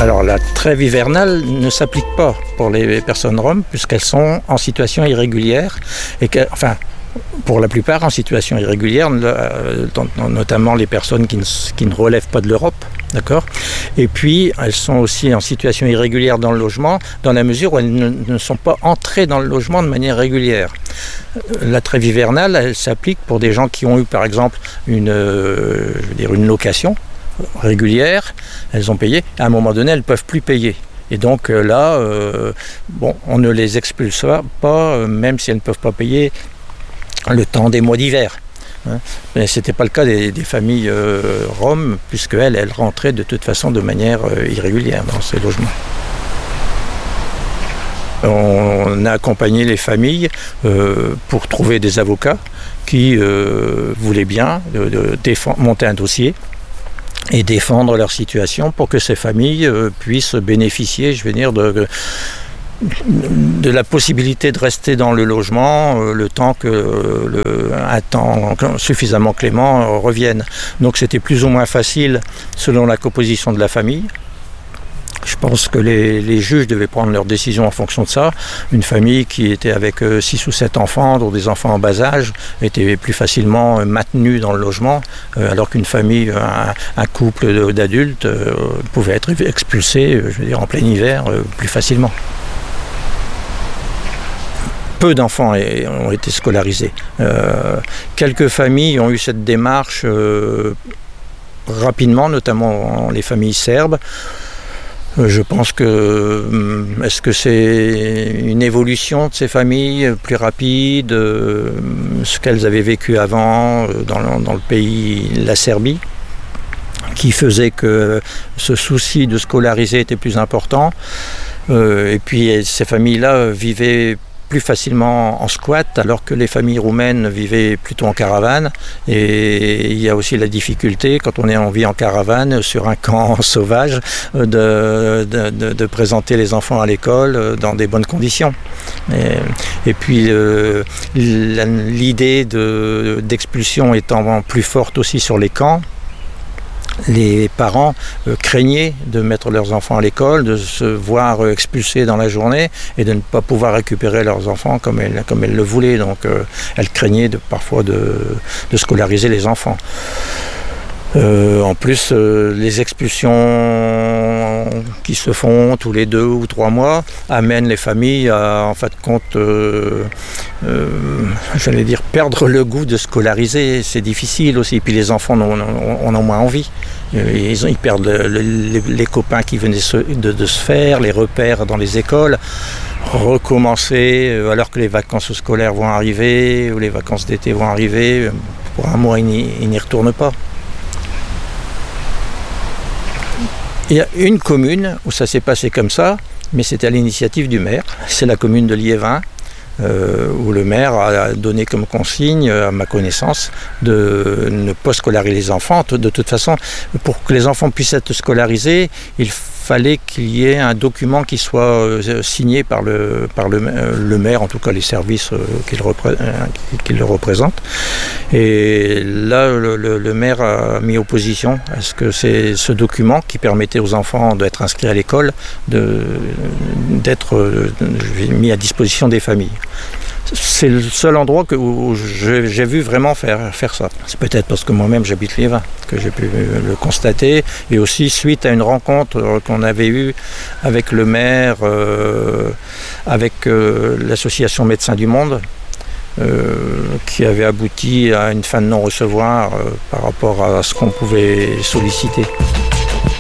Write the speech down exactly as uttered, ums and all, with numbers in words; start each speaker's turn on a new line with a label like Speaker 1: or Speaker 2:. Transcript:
Speaker 1: Alors la trêve hivernale ne s'applique pas pour les personnes roms puisqu'elles sont en situation irrégulière et que, enfin, pour la plupart en situation irrégulière, notamment les personnes qui ne, qui ne relèvent pas de l'Europe, d'accord ? Et puis elles sont aussi en situation irrégulière dans le logement, dans la mesure où elles ne, ne sont pas entrées dans le logement de manière régulière. La trêve hivernale, elle s'applique pour des gens qui ont eu par exemple une, euh, je veux dire une location régulière, elles ont payé, à un moment donné elles ne peuvent plus payer. Et donc euh, là, euh, bon, on ne les expulse pas, euh, même si elles ne peuvent pas payer le temps des mois d'hiver. Hein. Mais ce n'était pas le cas des, des familles euh, roms, puisqu'elles elles rentraient de toute façon de manière euh, irrégulière dans ces logements. On a accompagné les familles euh, pour trouver des avocats qui euh, voulaient bien de, de défend, monter un dossier et défendre leur situation pour que ces familles euh, puissent bénéficier, je veux dire, de... de de la possibilité de rester dans le logement euh, le temps que euh, le, un temps suffisamment clément euh, revienne. Donc c'était plus ou moins facile selon la composition de la famille. Je pense que les, les juges devaient prendre leurs décisions en fonction de ça. Une famille qui était avec euh, six ou sept enfants, dont des enfants en bas âge, était plus facilement euh, maintenue dans le logement, euh, alors qu'une famille, un, un couple d'adultes euh, pouvait être expulsé, euh, je veux dire, en plein hiver, euh, plus facilement. Peu d'enfants ont été scolarisés. Euh, quelques familles ont eu cette démarche euh, rapidement, notamment les familles serbes. Euh, je pense que est-ce que c'est une évolution de ces familles plus rapide, euh, ce qu'elles avaient vécu avant euh, dans, dans le pays, la Serbie, qui faisait que ce souci de scolariser était plus important. Euh, et puis ces familles-là vivaient plus facilement en squat, alors que les familles roumaines vivaient plutôt en caravane. Et il y a aussi la difficulté, quand on est en vie en caravane, sur un camp sauvage, de, de, de, de présenter les enfants à l'école dans des bonnes conditions. Et, et puis euh, l'idée de, d'expulsion étant plus forte aussi sur les camps, les parents euh, craignaient de mettre leurs enfants à l'école, de se voir euh, expulsés dans la journée et de ne pas pouvoir récupérer leurs enfants comme elles, comme elles le voulaient. Donc euh, elles craignaient de, parfois de, de scolariser les enfants. Euh, en plus, euh, les expulsions qui se font tous les deux ou trois mois amènent les familles à, en fin de compte, euh, euh, j'allais dire, perdre le goût de scolariser. C'est difficile aussi. Et puis les enfants en ont, en ont moins envie. Ils, ils perdent le, le, les, les copains qui venaient se, de, de se faire, les repères dans les écoles. Recommencer alors que les vacances scolaires vont arriver ou les vacances d'été vont arriver. Pour un mois, ils n'y, ils n'y retournent pas. Il y a une commune où ça s'est passé comme ça, mais c'était à l'initiative du maire. C'est la commune de Liévin, euh, où le maire a donné comme consigne, à ma connaissance, de ne pas scolariser les enfants. De toute façon, pour que les enfants puissent être scolarisés, il fallait qu'il y ait un document qui soit euh, signé par, le, par le, euh, le maire, en tout cas les services euh, qui, le repré- euh, qui le représentent. Et là, le, le, le maire a mis opposition à ce que c'est ce document qui permettait aux enfants d'être inscrits à l'école, de, d'être euh, mis à disposition des familles. C'est le seul endroit que, où j'ai, j'ai vu vraiment faire, faire ça. C'est peut-être parce que moi-même j'habite Liévin que j'ai pu le constater, et aussi suite à une rencontre qu'on avait eue avec le maire, euh, avec euh, l'association Médecins du Monde, euh, qui avait abouti à une fin de non-recevoir euh, par rapport à ce qu'on pouvait solliciter.